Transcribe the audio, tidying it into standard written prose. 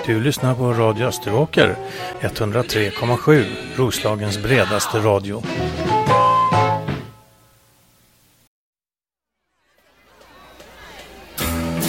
Du lyssnar på Radio Österåker 103,7, Roslagens bredaste radio.